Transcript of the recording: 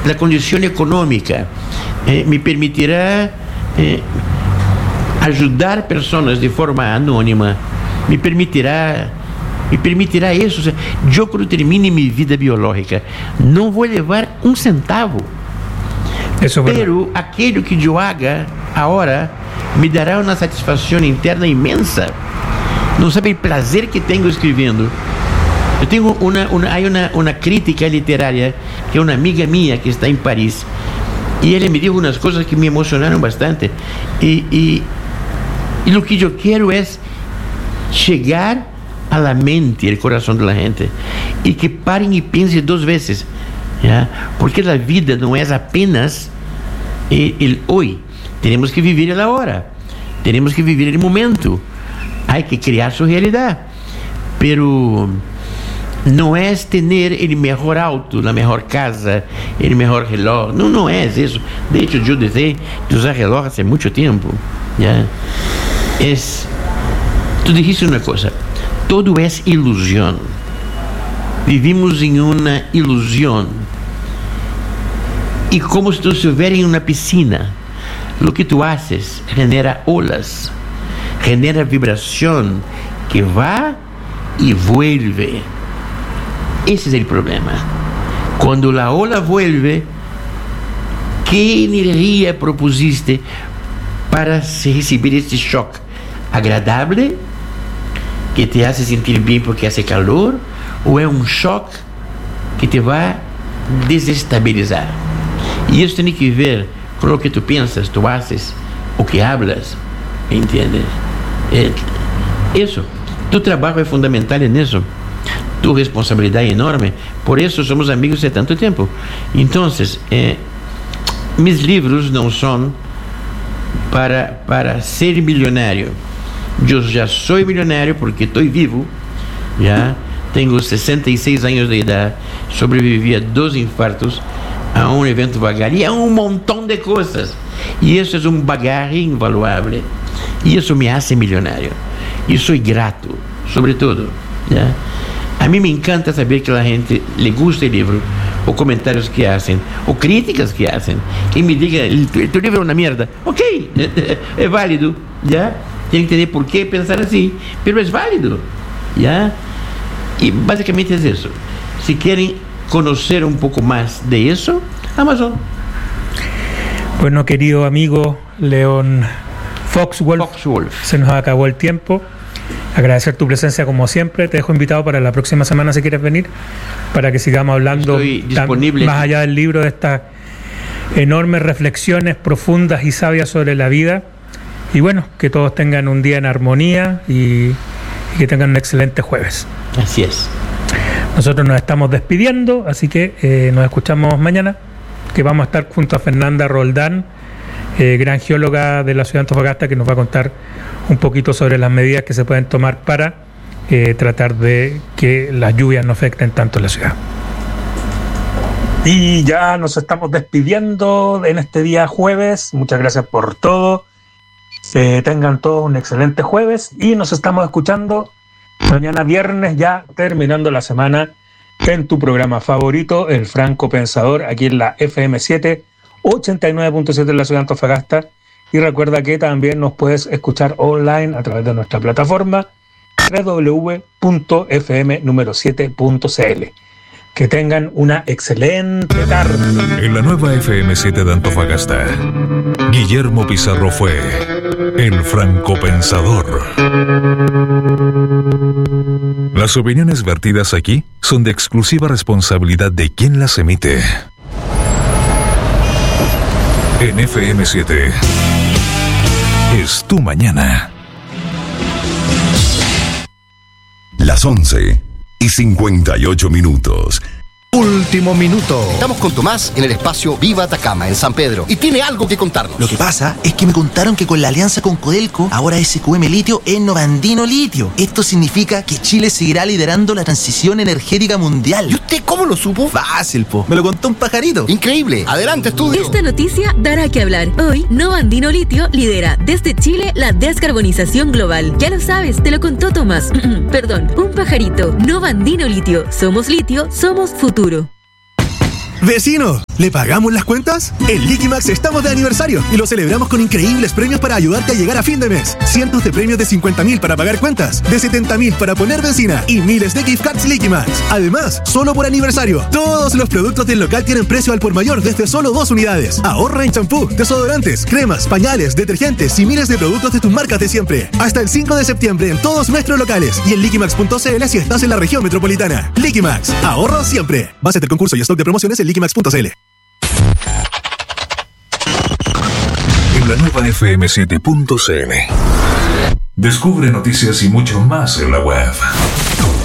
la condición económica me permitirá ayudar personas de forma anónima, me permitirá eso. O sea, yo cuando termine mi vida biológica no voy a llevar un centavo. Eso es pero verdad. aquello que yo haga ahora me dará una satisfacción interna inmensa. No sabe el placer que tengo escribiendo. Yo tengo una crítica literaria que es una amiga mía que está en París, y ella me dijo unas cosas que me emocionaron bastante, y lo que yo quiero es llegar a la mente y el corazón de la gente, y que paren y piensen dos veces, ¿ya? Porque la vida no es apenas el hoy. Tenemos que vivir el ahora, tenemos que vivir el momento, hay que crear su realidad, pero no es tener el mejor auto, la mejor casa, el mejor reloj. No es eso. De hecho, yo dejé de usar reloj hace mucho tiempo, ¿ya? Tú dijiste una cosa, todo es ilusión. Vivimos en una ilusión. Y como si tú estuvieras en una piscina, lo que tú haces genera olas, genera vibración que va y vuelve. Ese es el problema. Cuando la ola vuelve, ¿qué energía propusiste para recibir este shock? ¿Agradable, que te hace sentir bien porque hace calor? ¿O es un shock que te va a desestabilizar? Y eso tiene que ver con lo que tú piensas, tú haces o que hablas. ¿Me entiendes? Eso. Tu trabajo es fundamental en eso. Tu responsabilidad es enorme. Por eso somos amigos de tanto tiempo. Entonces, mis libros no son para ser millonario. Yo ya soy millonario porque estoy vivo. Ya tengo 66 años de edad. Sobreviví a 2 infartos, a un evento vagal y a un montón de cosas. Y eso es un bagaje invaluable. Y eso me hace millonario. Y soy grato, sobre todo. ¿Ya? A mí me encanta saber que a la gente le gusta el libro, o comentarios que hacen, o críticas que hacen. Que me diga, tu libro es una mierda. Ok, es válido, ¿ya? Tienen que entender por qué pensar así, pero es válido, ¿ya? Y básicamente es eso. Si quieren conocer un poco más de eso, Amazon. Bueno, querido amigo León Foxwolf, se nos acabó el tiempo. Agradecer tu presencia como siempre. Te dejo invitado para la próxima semana si quieres venir, para que sigamos hablando más allá del libro, de estas enormes reflexiones profundas y sabias sobre la vida. Y bueno, que todos tengan un día en armonía y que tengan un excelente jueves. Así es. Nosotros nos estamos despidiendo, así que nos escuchamos mañana, que vamos a estar junto a Fernanda Roldán, gran geóloga de la ciudad de Antofagasta, que nos va a contar un poquito sobre las medidas que se pueden tomar para tratar de que las lluvias no afecten tanto la ciudad. Y ya nos estamos despidiendo en este día jueves. Muchas gracias por todo. Tengan todos un excelente jueves y nos estamos escuchando mañana viernes, ya terminando la semana, en tu programa favorito, El Franco Pensador, aquí en la FM7 89.7 en la ciudad de Antofagasta. Y recuerda que también nos puedes escuchar online a través de nuestra plataforma www.fm7.cl. Que tengan una excelente tarde. En la nueva FM7 de Antofagasta, Guillermo Pizarro fue El Franco Pensador. Las opiniones vertidas aquí son de exclusiva responsabilidad de quien las emite. En FM7 es tu mañana. Las 11:58. Último minuto. Estamos con Tomás en el espacio Viva Atacama, en San Pedro, y tiene algo que contarnos. Lo que pasa es que me contaron que con la alianza con Codelco, ahora SQM Litio es Novandino Litio. Esto significa que Chile seguirá liderando la transición energética mundial. ¿Y usted cómo lo supo? Fácil, po. Me lo contó un pajarito. Increíble. Adelante, estudio. Esta noticia dará que hablar. Hoy, Novandino Litio lidera desde Chile la descarbonización global. Ya lo sabes, te lo contó Tomás. Perdón, un pajarito. Novandino Litio. Somos litio, somos futuro. Vecino, ¿Le pagamos las cuentas? En Liquimax estamos de aniversario y lo celebramos con increíbles premios para ayudarte a llegar a fin de mes. Cientos de premios de 50.000 para pagar cuentas, de 70.000 para poner benzina y miles de gift cards Liquimax. Además, solo por aniversario, todos los productos del local tienen precio al por mayor desde solo 2 unidades. Ahorra en champú, desodorantes, cremas, pañales, detergentes y miles de productos de tus marcas de siempre. Hasta el 5 de septiembre en todos nuestros locales y en liquimax.cl si estás en la región metropolitana. Liquimax, ahorro siempre. Base del concurso y stock de promociones en liquimax.cl. En la nueva FM7.cl. Descubre noticias y mucho más en la web.